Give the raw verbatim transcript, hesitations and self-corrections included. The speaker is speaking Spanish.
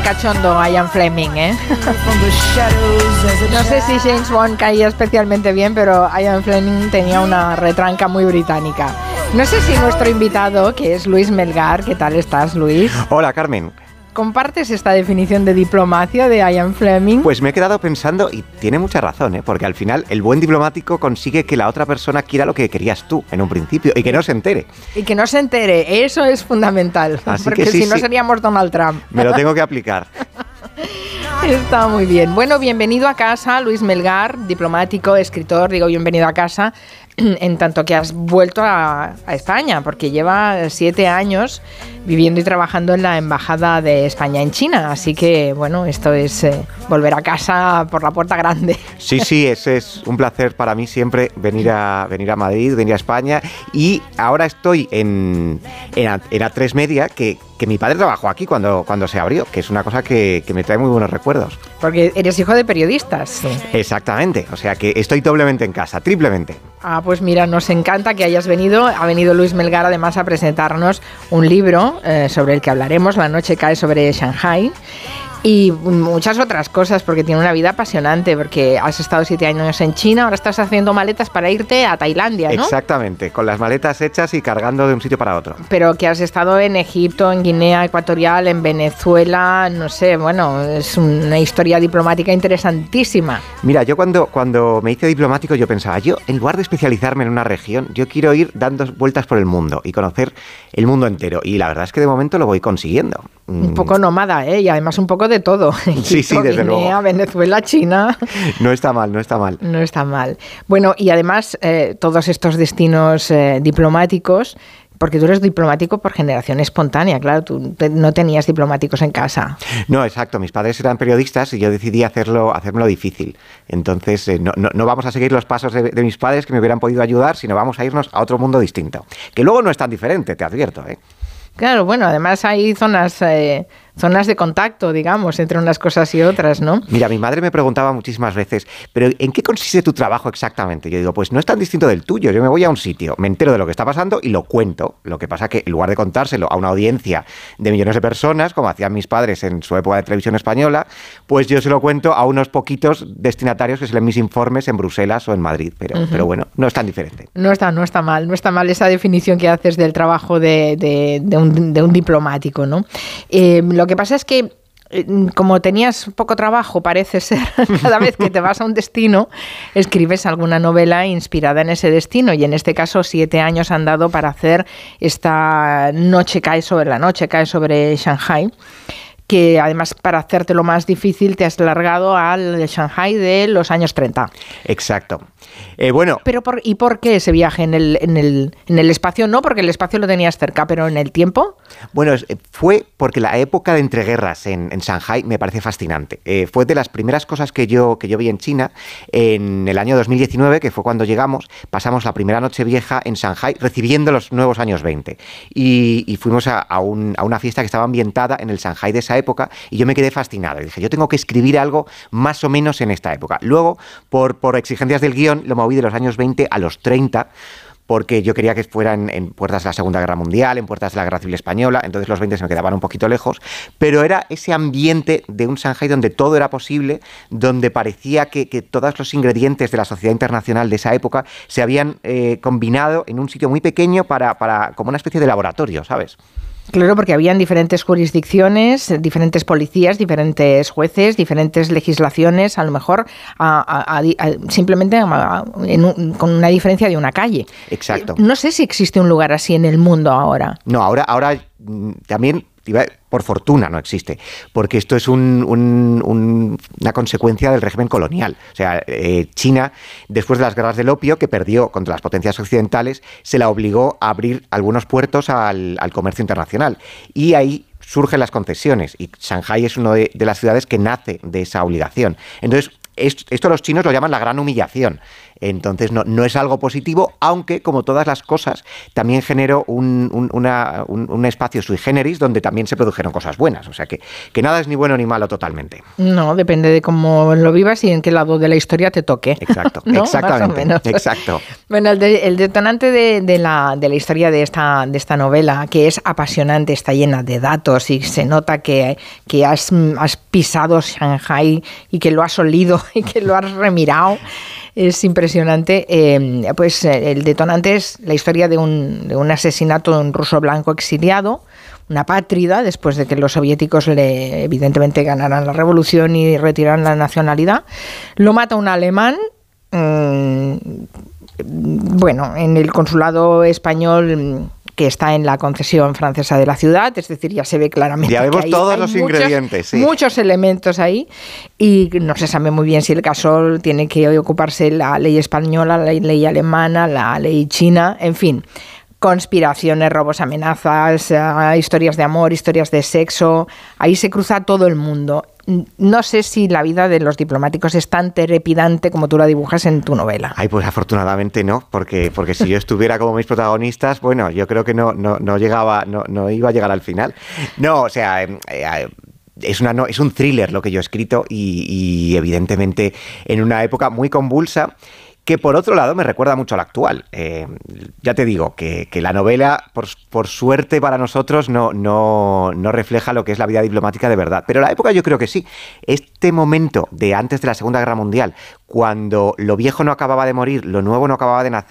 cachondo Ian Fleming, ¿eh? No sé si James Bond caía especialmente bien, pero Ian Fleming tenía una retranca muy británica. No sé si nuestro invitado, que es Luis Melgar, ¿qué tal estás, Luis? Hola, Carmen. ¿Compartes esta definición de diplomacia de Ian Fleming? Pues me he quedado pensando, y tiene mucha razón, ¿eh? Porque al final el buen diplomático consigue que la otra persona quiera lo que querías tú en un principio y que no se entere. Y que no se entere, eso es fundamental, Así porque que sí, si no sí. seríamos Donald Trump. Me lo tengo que aplicar. Está muy bien. Bueno, bienvenido a casa, Luis Melgar, diplomático, escritor, digo bienvenido a casa, en tanto que has vuelto a, a España, porque lleva siete años viviendo y trabajando en la Embajada de España en China. Así que, bueno, esto es eh, volver a casa por la puerta grande. Sí, sí, ese es un placer para mí siempre venir a, venir a Madrid, venir a España. Y ahora estoy en, en, A, en A tres Media, que, que mi padre trabajó aquí cuando, cuando se abrió, que es una cosa que, que me trae muy buenos recuerdos. Porque eres hijo de periodistas. Sí. Exactamente, o sea que estoy doblemente en casa, triplemente. Ah, pues mira, nos encanta que hayas venido. Ha venido Luis Melgar además a presentarnos un libro eh, sobre el que hablaremos, La noche cae sobre Shanghái. Y muchas otras cosas, porque tiene una vida apasionante, porque has estado siete años en China, ahora estás haciendo maletas para irte a Tailandia, ¿no? Exactamente, con las maletas hechas y cargando de un sitio para otro. Pero que has estado en Egipto, en Guinea Ecuatorial, en Venezuela, no sé, bueno, es una historia diplomática interesantísima. Mira, yo cuando, cuando me hice diplomático yo pensaba, yo en lugar de especializarme en una región, yo quiero ir dando vueltas por el mundo y conocer el mundo entero. Y la verdad es que de momento lo voy consiguiendo. Un poco nómada, ¿eh? Y además un poco de todo. Egipto, sí, sí, desde Guinea, luego. Venezuela, China. No está mal, no está mal. No está mal. Bueno, y además eh, todos estos destinos eh, diplomáticos, porque tú eres diplomático por generación espontánea, claro, tú te, no tenías diplomáticos en casa. No, exacto, mis padres eran periodistas y yo decidí hacerlo, hacérmelo difícil. Entonces, eh, no, no, no vamos a seguir los pasos de, de mis padres que me hubieran podido ayudar, sino vamos a irnos a otro mundo distinto. Que luego no es tan diferente, te advierto, ¿eh? Claro, bueno, además hay zonas, eh, zonas de contacto, digamos, entre unas cosas y otras, ¿no? Mira, mi madre me preguntaba muchísimas veces, ¿pero en qué consiste tu trabajo exactamente? Yo digo, pues no es tan distinto del tuyo. Yo me voy a un sitio, me entero de lo que está pasando y lo cuento. Lo que pasa que en lugar de contárselo a una audiencia de millones de personas, como hacían mis padres en su época de televisión española, pues yo se lo cuento a unos poquitos destinatarios que se leen mis informes en Bruselas o en Madrid. Pero, uh-huh. pero bueno, no es tan diferente. No está, no está mal, no está mal esa definición que haces del trabajo de, de, de, un, de un diplomático, ¿no? Eh, lo que pasa es que como tenías poco trabajo, parece ser, cada vez que te vas a un destino, escribes alguna novela inspirada en ese destino, y en este caso siete años han dado para hacer esta Noche cae sobre la noche, cae sobre Shanghái, que además para hacértelo más difícil te has largado al Shanghái de los años treinta. Exacto. Eh, bueno. Pero por, ¿y por qué ese viaje en el, en el, en el espacio? No, porque el espacio lo tenías cerca, pero en el tiempo. Bueno, fue porque la época de entreguerras en, en Shanghái me parece fascinante. Eh, fue de las primeras cosas que yo, que yo vi en China en el año dos mil diecinueve, que fue cuando llegamos, pasamos la primera noche vieja en Shanghái recibiendo los nuevos años veinte. Y, y fuimos a, a, un, a una fiesta que estaba ambientada en el Shanghái de esa época y yo me quedé fascinado. Y dije, yo tengo que escribir algo más o menos en esta época. Luego, por, por exigencias del guión, lo moví de los años veinte a los treinta, porque yo quería que fueran en puertas de la Segunda Guerra Mundial, en puertas de la Guerra Civil Española, entonces los veinte se me quedaban un poquito lejos, pero era ese ambiente de un Shanghái donde todo era posible, donde parecía que, que todos los ingredientes de la sociedad internacional de esa época se habían eh, combinado en un sitio muy pequeño para, para como una especie de laboratorio, ¿sabes? Claro, porque habían diferentes jurisdicciones, diferentes policías, diferentes jueces, diferentes legislaciones, a lo mejor a, a, a, simplemente a, en un, con una diferencia de una calle. Exacto. No sé si existe un lugar así en el mundo ahora. No, ahora, ahora también, por fortuna, no existe, porque esto es un, un, un, una consecuencia del régimen colonial. O sea, eh, China, después de las guerras del opio, que perdió contra las potencias occidentales, se la obligó a abrir algunos puertos al, al comercio internacional. Y ahí surgen las concesiones, y Shanghái es una de, de las ciudades que nace de esa obligación. Entonces, esto, esto los chinos lo llaman la gran humillación. Entonces no, no es algo positivo, aunque como todas las cosas también generó un, un, una, un, un espacio sui generis donde también se produjeron cosas buenas. O sea que, que nada es ni bueno ni malo totalmente. No, depende de cómo lo vivas y en qué lado de la historia te toque. Exacto, ¿no? Exactamente. Más o menos. Exacto. Bueno, el, de, el detonante de, de, la, de la historia de esta, de esta novela, que es apasionante, está llena de datos y se nota que, que has, has pisado Shanghái y que lo has olido y que lo has remirado. Es impresionante. Eh, pues el detonante es la historia de un, de un asesinato de un ruso blanco exiliado, una apátrida, después de que los soviéticos le, evidentemente ganaran la revolución y retiraran la nacionalidad. Lo mata un alemán. Eh, bueno, en el consulado español que está en la concesión francesa de la ciudad, es decir, ya se ve claramente ya vemos que hay, todos hay los muchos, ingredientes, sí. muchos elementos ahí, y no se sabe muy bien si el caso tiene que ocuparse la ley española, la ley alemana, la ley china, en fin. Conspiraciones, robos, amenazas, uh, historias de amor, historias de sexo, ahí se cruza todo el mundo. No sé si la vida de los diplomáticos es tan trepidante como tú la dibujas en tu novela. Ay, pues afortunadamente no, porque, porque si yo estuviera como mis protagonistas, bueno, yo creo que no, no, no llegaba, no, no iba a llegar al final. No, o sea, eh, eh, es, una, no, es un thriller lo que yo he escrito y, y evidentemente en una época muy convulsa, que por otro lado me recuerda mucho a la actual. Eh, ya te digo que, que la novela, por, por suerte para nosotros, no, no, no refleja lo que es la vida diplomática de verdad. Pero la época yo creo que sí. Este momento de antes de la Segunda Guerra Mundial, cuando lo viejo no acababa de morir, lo nuevo no acababa de nacer,